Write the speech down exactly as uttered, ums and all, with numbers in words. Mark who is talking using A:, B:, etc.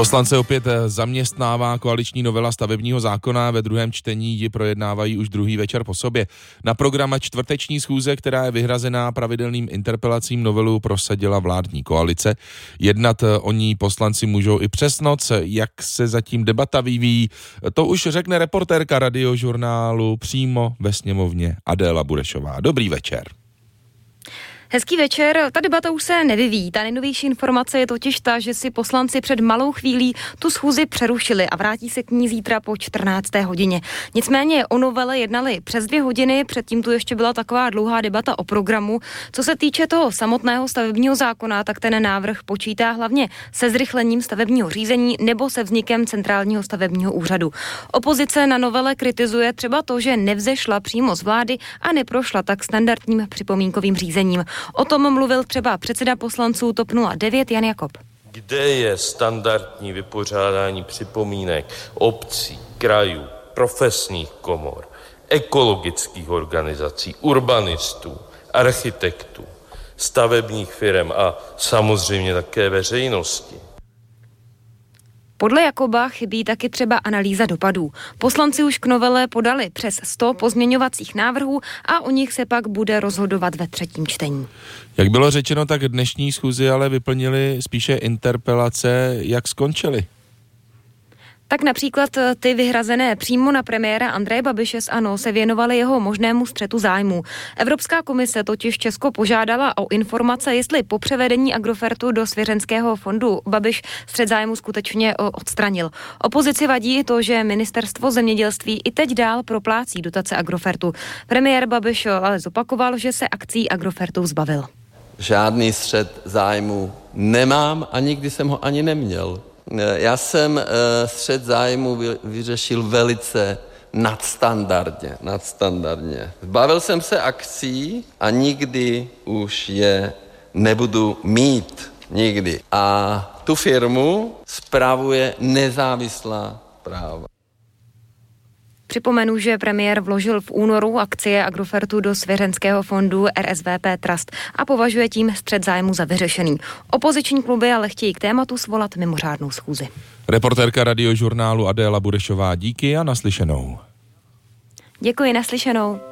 A: Poslance opět zaměstnává koaliční novela stavebního zákona, ve druhém čtení ji projednávají už druhý večer po sobě. Na program čtvrteční schůze, která je vyhrazená pravidelným interpelacím, novelu prosadila vládní koalice. Jednat o ní poslanci můžou i přes noc. Jak se zatím debata vyvíjí, to už řekne reportérka Radiožurnálu přímo ve sněmovně Adéla Burešová. Dobrý večer.
B: Hezký večer, ta debata už se nevyvíjí. Ta nejnovější informace je totiž ta, že si poslanci před malou chvílí tu schůzi přerušili a vrátí se k ní zítra po čtrnácté hodině. Nicméně o novele jednali přes dvě hodiny, předtím tu ještě byla taková dlouhá debata o programu. Co se týče toho samotného stavebního zákona, tak ten návrh počítá hlavně se zrychlením stavebního řízení nebo se vznikem centrálního stavebního úřadu. Opozice na novele kritizuje třeba to, že nevzešla přímo z vlády a neprošla tak standardním připomínkovým řízením. O tom mluvil třeba předseda poslanců TOP nula devět Jan Jakob.
C: Kde je standardní vypořádání připomínek obcí, krajů, profesních komor, ekologických organizací, urbanistů, architektů, stavebních firem a samozřejmě také veřejnosti?
B: Podle Jakoba chybí taky třeba analýza dopadů. Poslanci už k novele podali přes sto pozměňovacích návrhů a o nich se pak bude rozhodovat ve třetím čtení.
A: Jak bylo řečeno, tak dnešní schůzi ale vyplnili spíše interpelace. Jak skončily?
B: Tak například ty vyhrazené přímo na premiéra Andreje Babiše z ANO se věnovaly jeho možnému střetu zájmů. Evropská komise totiž Česko požádala o informace, jestli po převedení Agrofertu do svěřenského fondu Babiš střet zájmu skutečně odstranil. Opozici vadí to, že ministerstvo zemědělství i teď dál proplácí dotace Agrofertu. Premiér Babiš ale zopakoval, že se akcí Agrofertu zbavil.
D: Žádný střet zájmu nemám a nikdy jsem ho ani neměl. Já jsem střet zájmu vyřešil velice nadstandardně, nadstandardně. Zbavil jsem se akcí a nikdy už je nebudu mít. Nikdy. A tu firmu spravuje nezávislá správa.
B: Připomenu, že premiér vložil v únoru akcie Agrofertu do svěřenského fondu R S V P Trust a považuje tím střet zájmu za vyřešený. Opoziční kluby ale chtějí k tématu svolat mimořádnou schůzi.
A: Reportérka Radiožurnálu Adéla Burešová, díky a naslyšenou.
B: Děkuji, naslyšenou.